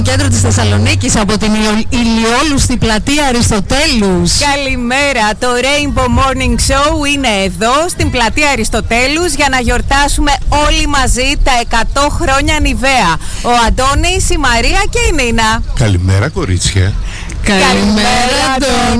Κέντρο της Θεσσαλονίκης από την ηλιόλουστη πλατεία Αριστοτέλους. Καλημέρα, το Rainbow Morning Show είναι εδώ στην πλατεία Αριστοτέλους για να γιορτάσουμε όλοι μαζί τα 100 χρόνια Νιβαία. Ο Αντώνης, η Μαρία και η Νίνα. Καλημέρα κορίτσια. Καλημέρα Αντώνη.